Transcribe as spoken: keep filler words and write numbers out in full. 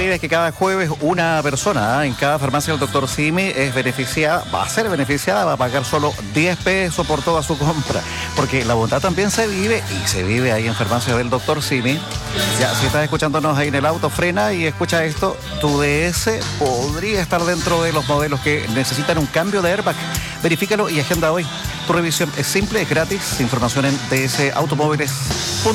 increíble es que cada jueves una persona ¿eh? en cada farmacia del doctor Simi es beneficiada, va a ser beneficiada, va a pagar solo diez pesos por toda su compra. Porque la bondad también se vive y se vive ahí en farmacia del doctor Simi. Ya, si estás escuchándonos ahí en el auto, frena y escucha esto. Tu D S podría estar dentro de los modelos que necesitan un cambio de airbag. Verifícalo y agenda hoy. Tu revisión es simple, es gratis. Información en d s automóviles punto com.